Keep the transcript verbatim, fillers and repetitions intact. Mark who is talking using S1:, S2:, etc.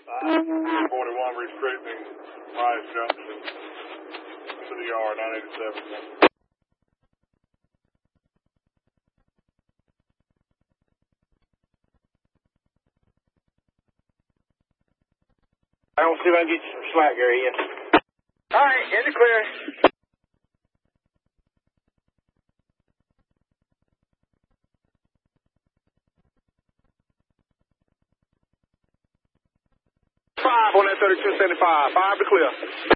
S1: forty-one, restricting Rice Junction to the yard, nine eighty-seven. I don't see if I can get you some slack, Gary. Yes. All right, in the clear. Five on that thirty-two seventy-five. Five to clear.